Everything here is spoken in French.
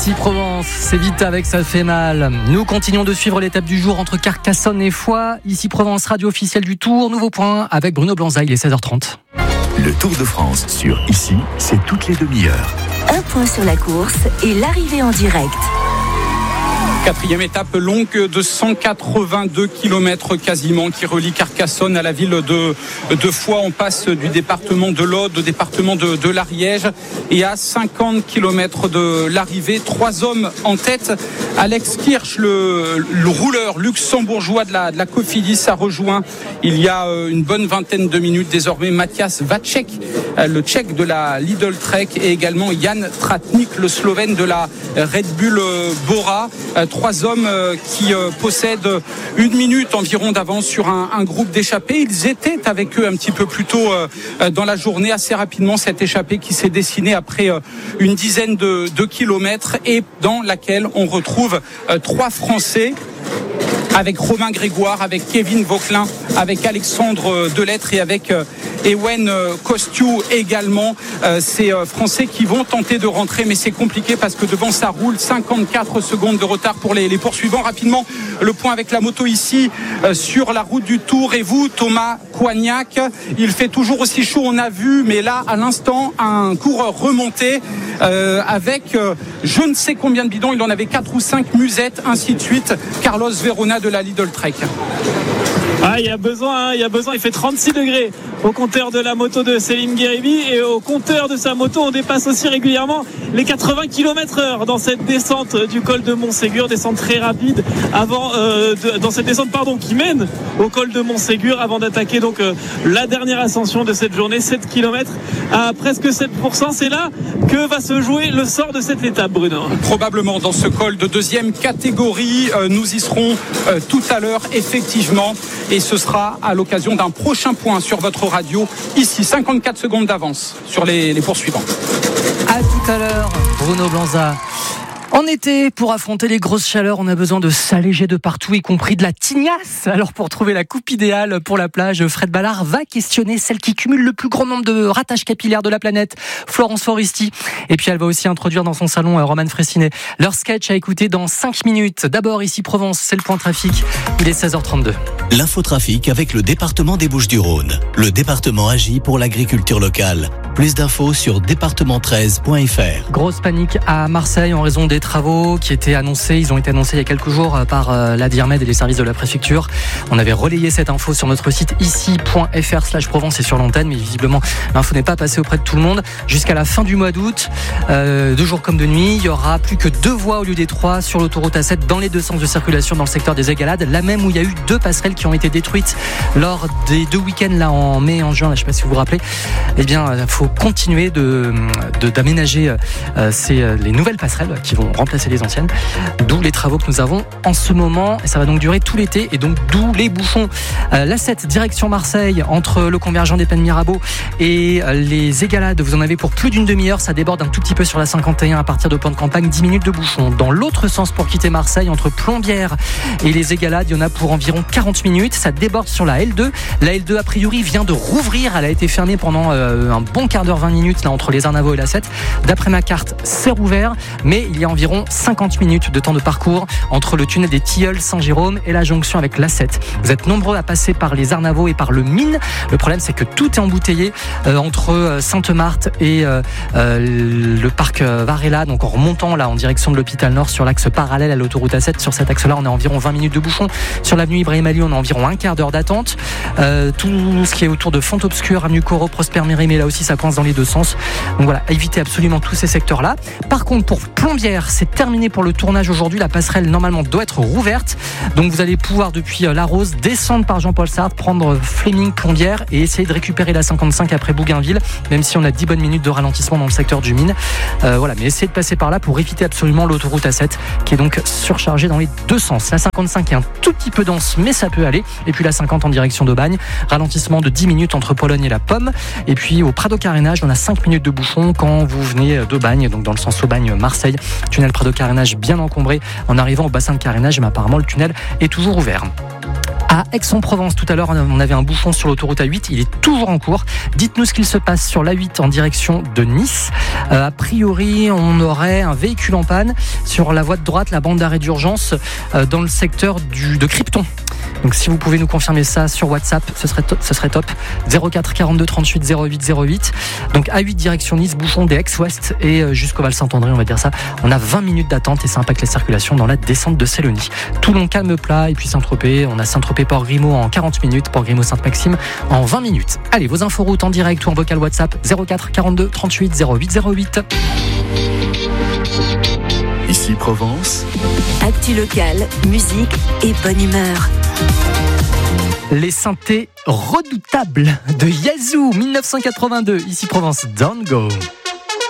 Ici Provence, c'est vite avec ça fait mal. Nous continuons de suivre l'étape du jour entre Carcassonne et Foix. Ici Provence, radio officielle du Tour. Nouveau point avec Bruno Blanza, il est 16h30. Le Tour de France sur Ici, c'est toutes les demi-heures. Un point sur la course et l'arrivée en direct. Quatrième étape longue de 182 km quasiment qui relie Carcassonne à la ville de Foix. On passe du département de l'Aude au département de l'Ariège et à 50 km de l'arrivée. 3 hommes en tête. Alex Kirch, le rouleur luxembourgeois de la Cofidis, a rejoint il y a une bonne vingtaine de minutes désormais Matthias Vacek, le Tchèque de la Lidl Trek, et également Jan Tratnik, le Slovène de la Red Bull Bora. 3 hommes qui possèdent 1 minute environ d'avance sur un groupe d'échappés. Ils étaient avec eux un petit peu plus tôt dans la journée. Assez rapidement, cette échappée qui s'est dessinée après une dizaine de kilomètres et dans laquelle on retrouve 3 Français, avec Romain Grégoire, avec Kevin Vauquelin, avec Alexandre Delettre et avec Ewen Kostiou également. Ces Français qui vont tenter de rentrer, mais c'est compliqué parce que devant ça roule. 54 secondes de retard pour les poursuivants. Rapidement, le point avec la moto ici sur la route du Tour. Et vous, Thomas Coignac, il fait toujours aussi chaud, on a vu, mais là, à l'instant, un coureur remonté avec je ne sais combien de bidons. Il en avait 4 ou 5 musettes, ainsi de suite. Carlos Verona de la Lidl Trek. Il y a besoin, il fait 36 degrés au compteur de la moto de Selim Gueribi, et au compteur de sa moto on dépasse aussi régulièrement les 80 km/h dans cette descente du col de Montségur, descente très rapide dans cette descente qui mène au col de Montségur avant d'attaquer donc la dernière ascension de cette journée, 7 km à presque 7%. C'est là que va se jouer le sort de cette étape, Bruno. Probablement dans ce col de deuxième catégorie, nous y serons tout à l'heure effectivement, et ce sera à l'occasion d'un prochain point sur votre radio. Ici, 54 secondes d'avance sur les poursuivants. À tout à l'heure, Bruno Blanza. En été, pour affronter les grosses chaleurs, on a besoin de s'alléger de partout, y compris de la tignasse. Alors pour trouver la coupe idéale pour la plage, Fred Ballard va questionner celle qui cumule le plus grand nombre de ratages capillaires de la planète, Florence Foresti. Et puis elle va aussi introduire dans son salon Romane Fressinet. Leur sketch à écouter dans 5 minutes. D'abord ici Provence, c'est le point trafic. Il est 16h32. L'infotrafic avec le département des Bouches-du-Rhône. Le département agit pour l'agriculture locale. Plus d'infos sur département13.fr. Grosse panique à Marseille en raison des travaux qui étaient annoncés. Ils ont été annoncés il y a quelques jours par la DIRMED et les services de la préfecture. On avait relayé cette info sur notre site ici.fr/Provence et sur l'antenne, mais visiblement l'info n'est pas passée auprès de tout le monde. Jusqu'à la fin du mois d'août, 2 jours comme de nuit, il y aura plus que 2 voies au lieu des 3 sur l'autoroute A7 dans les 2 sens de circulation dans le secteur des Égalades, là même où il y a eu 2 passerelles qui ont été détruites lors des 2 week-ends là en mai et en juin, là, je ne sais pas si vous vous rappelez. Eh bien, il faut continuer d'aménager les nouvelles passerelles qui vont remplacer les anciennes, d'où les travaux que nous avons en ce moment, et ça va donc durer tout l'été, et donc d'où les bouchons. L'A7 direction Marseille, entre le convergent des Pennes Mirabeau et les Égalades, vous en avez pour plus d'une demi-heure. Ça déborde un tout petit peu sur la 51 à partir de Plan de Campagne, 10 minutes de bouchons. Dans l'autre sens pour quitter Marseille, entre Plombières et les Égalades, il y en a pour environ 40 minutes. Ça déborde sur la L2. La L2 a priori vient de rouvrir, elle a été fermée pendant un bon quart d'heure, 20 minutes là entre les Arnavaux et l'A7. D'après ma carte, c'est rouvert, mais il y a environ 50 minutes de temps de parcours entre le tunnel des Tilleuls Saint-Jérôme et la jonction avec l'A7. Vous êtes nombreux à passer par les Arnavaux et par le Mine. Le problème, c'est que tout est embouteillé entre Sainte-Marthe et le parc Varela, donc en remontant là en direction de l'hôpital Nord sur l'axe parallèle à l'autoroute A7. Sur cet axe-là, on a environ 20 minutes de bouchon. Sur l'avenue Ibrahim Ali, on a environ un quart d'heure d'attente. Tout ce qui est autour de Font-Obscur, avenue Corot, Prosper Mérimée, là aussi ça coince dans les 2 sens. Donc voilà, évitez absolument tous ces secteurs-là. Par contre, pour Plombières, c'est terminé pour le tournage aujourd'hui. La passerelle normalement doit être rouverte. Donc vous allez pouvoir depuis La Rose descendre par Jean-Paul Sartre, prendre Fleming Plombières et essayer de récupérer la 55 après Bougainville, même si on a 10 bonnes minutes de ralentissement dans le secteur du Mine. Voilà, mais essayez de passer par là pour éviter absolument l'autoroute A7 qui est donc surchargée dans les 2 sens. La 55 est un tout petit peu dense, mais ça peut aller. Et puis la 50 en direction d'Aubagne, ralentissement de 10 minutes entre Pologne et la Pomme. Et puis au Prado Carénage, on a 5 minutes de bouchon quand vous venez d'Aubagne, donc dans le sens Aubagne-Marseille. Tunnel Prado Carénage bien encombré en arrivant au bassin de carénage, mais apparemment le tunnel est toujours ouvert. À à Aix-en-Provence. Tout à l'heure, on avait un bouchon sur l'autoroute A8. Il est toujours en cours. Dites-nous ce qu'il se passe sur l'A8 en direction de Nice. A priori, on aurait un véhicule en panne sur la voie de droite, la bande d'arrêt d'urgence dans le secteur de Krypton. Donc si vous pouvez nous confirmer ça sur WhatsApp, ce serait top. 04 42 38 08 08. Donc A8 direction Nice, bouchon des Aix-Ouest et jusqu'au Val-Saint-André, on va dire ça. On a 20 minutes d'attente et ça impacte la circulation dans la descente de Sélonie. Toulon, calme plat et puis Saint-Tropez. On a Saint-Tropez Port Grimaud en 40 minutes, Port Grimaud Sainte-Maxime en 20 minutes. Allez, vos inforoutes en direct ou en vocal WhatsApp 04 42 38 08 08. Ici Provence. Actu locale, musique et bonne humeur. Les synthés redoutables de Yazoo 1982, ici Provence, Don't Go.